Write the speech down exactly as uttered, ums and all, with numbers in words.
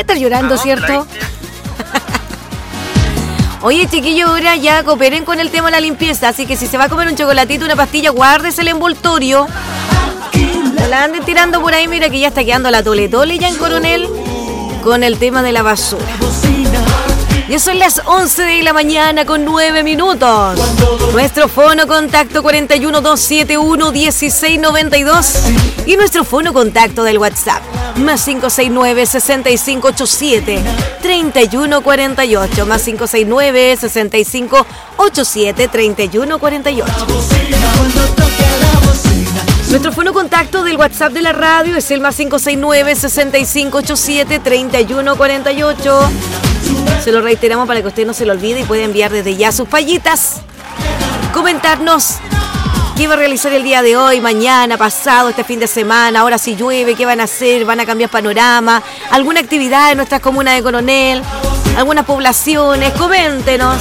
estar llorando, ¿cierto? Oye, chiquillos, ahora ya cooperen con el tema de la limpieza, así que si se va a comer un chocolatito, una pastilla, guárdese el envoltorio. No la anden tirando por ahí, mira que ya está quedando la tole tole ya en Coronel con el tema de la basura. Ya son las once de la mañana con nueve minutos. Nuestro fono contacto cuatro uno dos siete uno uno seis nueve dos y nuestro fono contacto del WhatsApp más cinco seis nueve, seis cinco ocho siete, tres uno cuatro ocho más cinco seis nueve, seis cinco ocho siete, tres uno cuatro ocho. Nuestro fono contacto del WhatsApp de la radio es el más cinco seis nueve, seis cinco ocho siete, tres uno cuatro ocho. Se lo reiteramos para que usted no se lo olvide y pueda enviar desde ya sus fallitas. Comentarnos qué va a realizar el día de hoy, mañana, pasado, este fin de semana. Ahora si llueve, qué van a hacer, van a cambiar panorama, alguna actividad en nuestras comunas de Coronel, algunas poblaciones. Coméntenos.